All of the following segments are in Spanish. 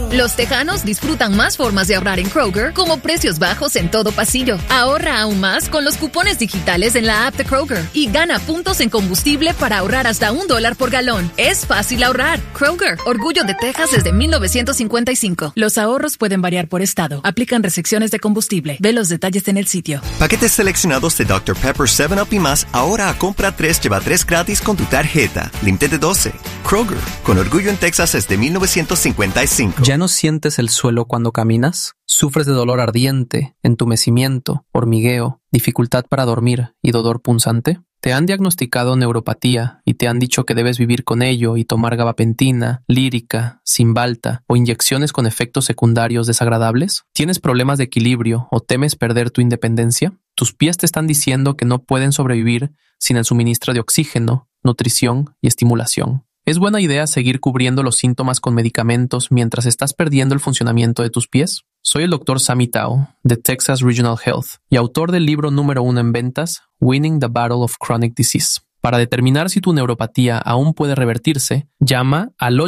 Los tejanos disfrutan más formas de ahorrar en Kroger, como precios bajos en todo pasillo. Ahorra aún más con los cupones digitales en la app de Kroger y gana puntos en combustible para ahorrar hasta $1 por galón. Es fácil ahorrar. Kroger, orgullo de Texas desde 1955. Los ahorros pueden variar por estado. Aplican restricciones de combustible. Ve los detalles en el sitio. Paquetes seleccionados de Dr. Pepper 7-Up y más, ahora a compra 3 lleva 3 gratis con tu tarjeta. Límite de 12. Kroger, con orgullo en Texas desde 1955. ¿Ya no sientes el suelo cuando caminas? ¿Sufres de dolor ardiente, entumecimiento, hormigueo, dificultad para dormir y dolor punzante? ¿Te han diagnosticado neuropatía y te han dicho que debes vivir con ello y tomar gabapentina, lírica, Cymbalta o inyecciones con efectos secundarios desagradables? ¿Tienes problemas de equilibrio o temes perder tu independencia? ¿Tus pies te están diciendo que no pueden sobrevivir sin el suministro de oxígeno, nutrición y estimulación? ¿Es buena idea seguir cubriendo los síntomas con medicamentos mientras estás perdiendo el funcionamiento de tus pies? Soy el Dr. Sammy Tao, de Texas Regional Health, y autor del libro número 1 en ventas, Winning the Battle of Chronic Disease. Para determinar si tu neuropatía aún puede revertirse, llama al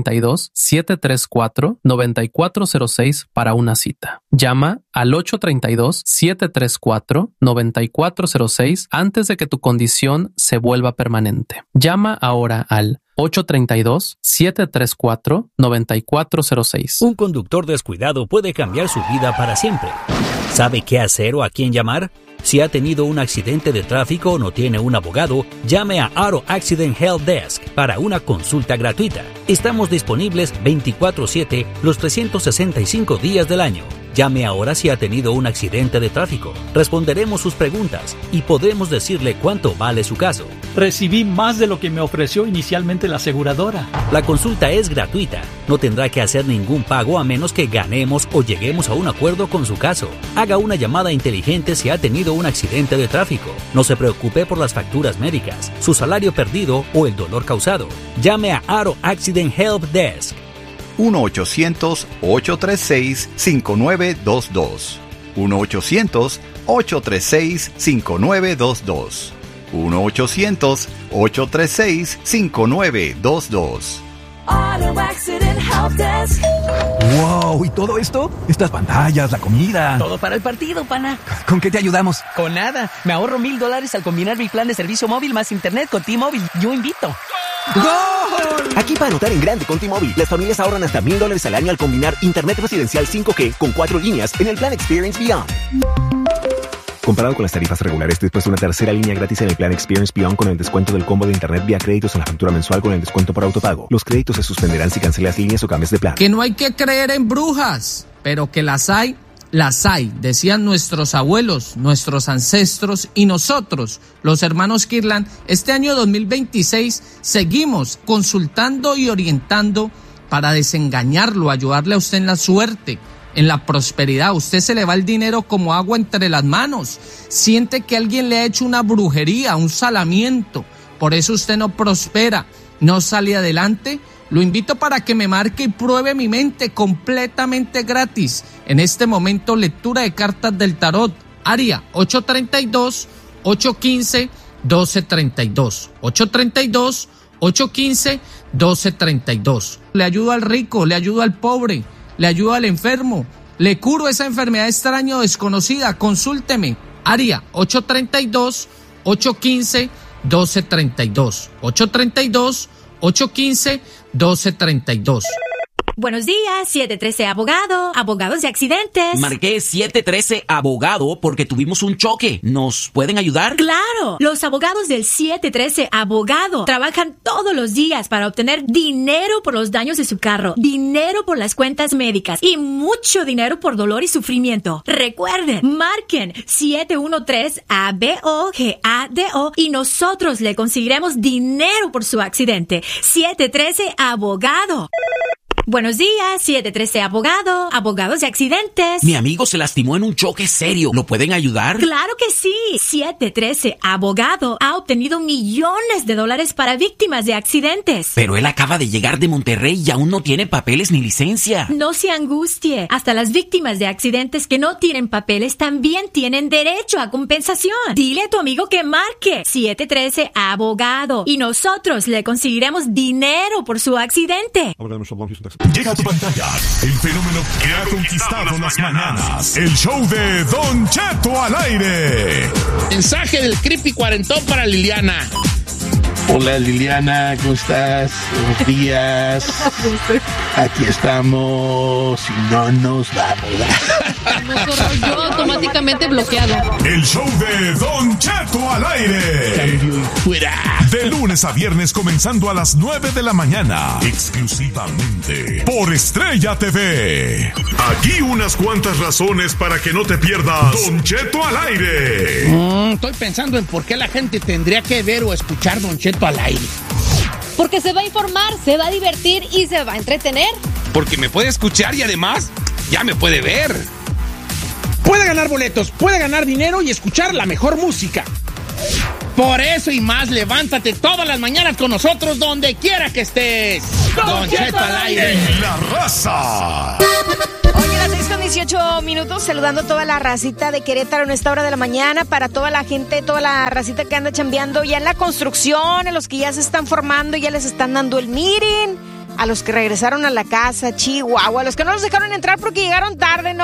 832-734-9406 para una cita. Llama al 832-734-9406 antes de que tu condición se vuelva permanente. Llama ahora al 832-734-9406. Un conductor descuidado puede cambiar su vida para siempre. ¿Sabe qué hacer o a quién llamar? Si ha tenido un accidente de tráfico o no tiene un abogado, llame a Auto Accident Help Desk para una consulta gratuita. Estamos disponibles 24/7 los 365 días del año. Llame ahora si ha tenido un accidente de tráfico. Responderemos sus preguntas y podremos decirle cuánto vale su caso. Recibí más de lo que me ofreció inicialmente la aseguradora. La consulta es gratuita. No tendrá que hacer ningún pago a menos que ganemos o lleguemos a un acuerdo con su caso. Haga una llamada inteligente si ha tenido un accidente de tráfico. No se preocupe por las facturas médicas, su salario perdido o el dolor causado. Llame a Auto Accident Help Desk. 1-800-836-5922. 1-800-836-5922. 1-800-836-5922. Auto Accident Help Desk. ¡Wow! ¿Y todo esto? Estas pantallas, la comida. Todo para el partido, pana. ¿Con qué te ayudamos? Con nada. Me ahorro $1,000 al combinar mi plan de servicio móvil más internet con T-Mobile. Yo invito. ¡Gol! Aquí para anotar en grande con T-Mobile, las familias ahorran hasta $1,000 al año al combinar internet residencial 5G con 4 líneas en el plan Experience Beyond. Comparado con las tarifas regulares, después de una tercera línea gratis en el plan Experience Beyond con el descuento del combo de internet vía créditos en la factura mensual con el descuento por autopago. Los créditos se suspenderán si cancelas líneas o cambias de plan. Que no hay que creer en brujas, pero que las hay, decían nuestros abuelos, nuestros ancestros y nosotros, los hermanos Kirlan. Este año 2026 seguimos consultando y orientando para desengañarlo, ayudarle a usted en la suerte, en la prosperidad. Usted se le va el dinero como agua entre las manos. Siente que alguien le ha hecho una brujería, un salamiento. Por eso usted no prospera, no sale adelante. Lo invito para que me marque y pruebe mi mente completamente gratis. En este momento, lectura de cartas del tarot. Área 832-815-1232. 832-815-1232. Le ayudo al rico, le ayudo al pobre, le ayudo al enfermo, le curo esa enfermedad extraña o desconocida. Consúlteme. Área 832-815-1232. 832-815-1232. Buenos días, 713 Abogado, abogados de accidentes. Marqué 713 Abogado porque tuvimos un choque. ¿Nos pueden ayudar? ¡Claro! Los abogados del 713 Abogado trabajan todos los días para obtener dinero por los daños de su carro, dinero por las cuentas médicas y mucho dinero por dolor y sufrimiento. Recuerden, marquen 713-ABOGADO y nosotros le conseguiremos dinero por su accidente. 713 Abogado. Buenos días, 713 Abogado, abogados de accidentes. Mi amigo se lastimó en un choque serio. ¿Lo pueden ayudar? ¡Claro que sí! 713 Abogado ha obtenido millones de dólares para víctimas de accidentes. Pero él acaba de llegar de Monterrey y aún no tiene papeles ni licencia. No se angustie. Hasta las víctimas de accidentes que no tienen papeles también tienen derecho a compensación. Dile a tu amigo que marque 713 Abogado y nosotros le conseguiremos dinero por su accidente. minutos. Llega a tu pantalla el fenómeno que ha conquistado las mañanas. El show de Don Cheto al aire. Mensaje del creepy cuarentón para Liliana. Hola Liliana, ¿cómo estás? Buenos días. Aquí estamos y no nos vamos. Yo automáticamente bloqueado. El show de Don Cheto al aire. Cambio y fuera. De lunes a viernes comenzando a las 9 de la mañana. Exclusivamente por Estrella TV. Aquí unas cuantas razones para que no te pierdas Don Cheto al aire. Estoy pensando en por qué la gente tendría que ver o escuchar Don Cheto al aire. Porque se va a informar, se va a divertir y se va a entretener. Porque me puede escuchar y además ya me puede ver. Puede ganar boletos, puede ganar dinero y escuchar la mejor música. Por eso y más, levántate todas las mañanas con nosotros donde quiera que estés. Don Cheto al aire. En la raza. Oye, las 6:18, saludando a toda la racita de Querétaro en esta hora de la mañana, para toda la gente, toda la racita que anda chambeando ya en la construcción, a los que ya se están formando, ya les están dando el meeting, a los que regresaron a la casa, Chihuahua, a los que no los dejaron entrar porque llegaron tarde, ¿no?